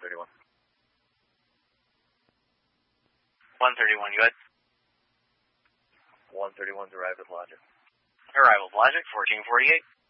131. 131, you had? 131's arrived with Logic. Arrival of Logic, 1448.